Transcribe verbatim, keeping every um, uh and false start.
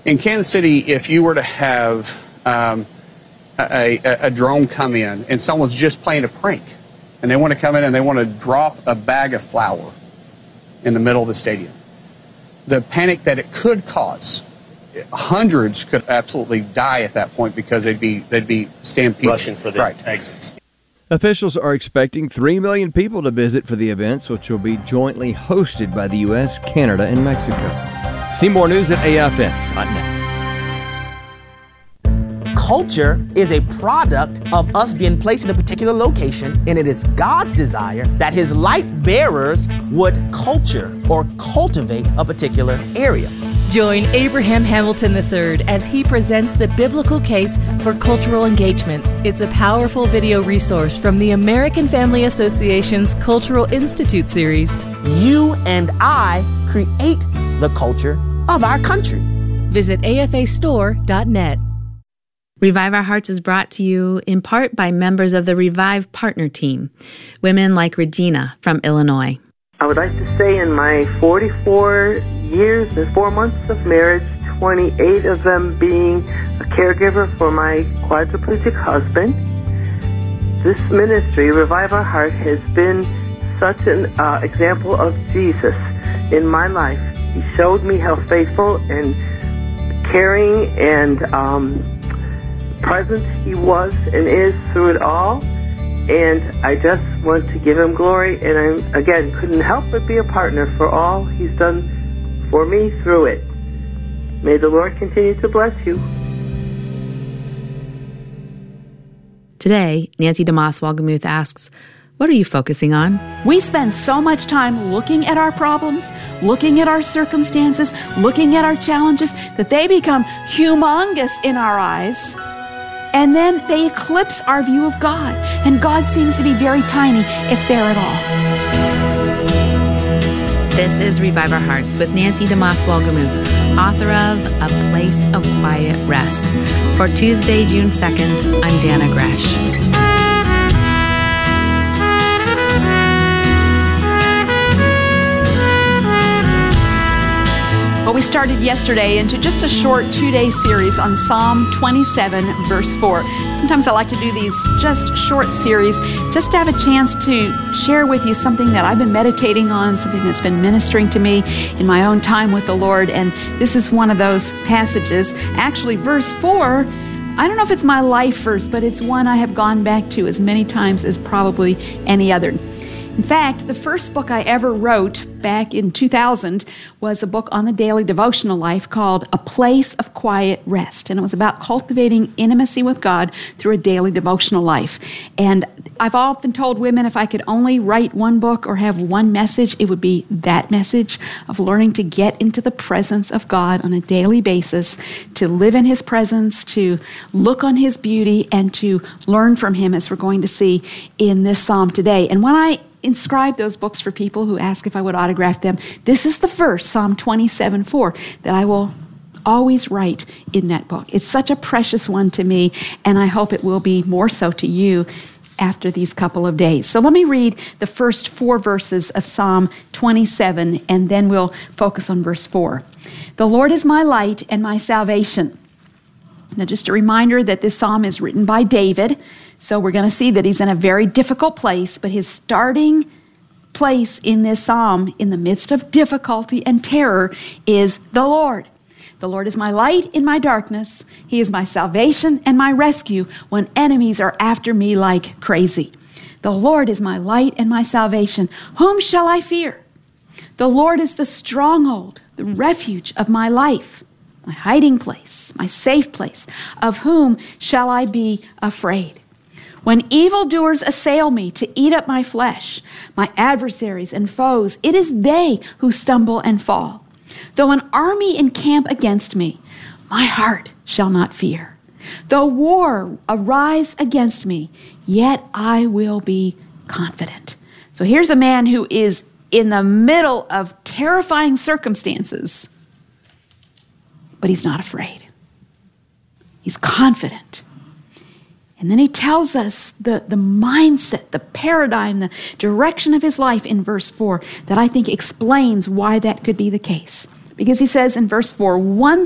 In Kansas City, if you were to have um, a, a, a drone come in and someone's just playing a prank, and they want to come in and they want to drop a bag of flour in the middle of the stadium, the panic that it could cause, hundreds could absolutely die at that point because they'd be they'd be stampeded. Rushing for the right. exits. Officials are expecting three million people to visit for the events, which will be jointly hosted by the U S, Canada, and Mexico. See more news at A F N dot net. Culture is a product of us being placed in a particular location, and it is God's desire that his light bearers would culture or cultivate a particular area. Join Abraham Hamilton the third as he presents the biblical case for cultural engagement. It's a powerful video resource from the American Family Association's Cultural Institute series. You and I create the culture of our country. Visit A F A store dot net. Revive Our Hearts is brought to you in part by members of the Revive Partner Team, women like Regina from Illinois. I would like to say in my forty-four years and four months of marriage, twenty-eight of them being a caregiver for my quadriplegic husband, this ministry, Revive Our Heart, has been such an uh, example of Jesus in my life. He showed me how faithful and caring and um, present he was and is through it all. And I just want to give him glory, and I, again, couldn't help but be a partner for all he's done for me through it. May the Lord continue to bless you. Today, Nancy DeMoss Walgemuth asks, what are you focusing on? We spend so much time looking at our problems, looking at our circumstances, looking at our challenges, that they become humongous in our eyes. And then they eclipse our view of God. And God seems to be very tiny, if there at all. This is Revive Our Hearts with Nancy DeMoss Walgemuth, author of A Place of Quiet Rest. For Tuesday, June second, I'm Dana Gresh. Well, we started yesterday into just a short two-day series on Psalm twenty-seven, verse four. Sometimes I like to do these just short series just to have a chance to share with you something that I've been meditating on, something that's been ministering to me in my own time with the Lord. And this is one of those passages. Actually, verse four, I don't know if it's my life verse, but it's one I have gone back to as many times as probably any other. In fact, the first book I ever wrote back in two thousand was a book on the daily devotional life called A Place of Quiet Rest. And it was about cultivating intimacy with God through a daily devotional life. And I've often told women if I could only write one book or have one message, it would be that message of learning to get into the presence of God on a daily basis, to live in his presence, to look on his beauty, and to learn from him, as we're going to see in this psalm today. And when I inscribe those books for people who ask if I would autograph them, this is the verse, Psalm twenty-seven four, that I will always write in that book. It's such a precious one to me, and I hope it will be more so to you after these couple of days. So let me read the first four verses of Psalm twenty-seven, and then we'll focus on verse four. The Lord is my light and my salvation. Now, just a reminder that this psalm is written by David. So we're going to see that he's in a very difficult place, but his starting place in this psalm, in the midst of difficulty and terror, is the Lord. The Lord is my light in my darkness. He is my salvation and my rescue when enemies are after me like crazy. The Lord is my light and my salvation. Whom shall I fear? The Lord is the stronghold, the refuge of my life, my hiding place, my safe place. Of whom shall I be afraid? When evildoers assail me to eat up my flesh, my adversaries and foes, it is they who stumble and fall. Though an army encamp against me, my heart shall not fear. Though war arise against me, yet I will be confident. So here's a man who is in the middle of terrifying circumstances, but he's not afraid. He's confident. And then he tells us the, the mindset, the paradigm, the direction of his life in verse four that I think explains why that could be the case. Because he says in verse four, one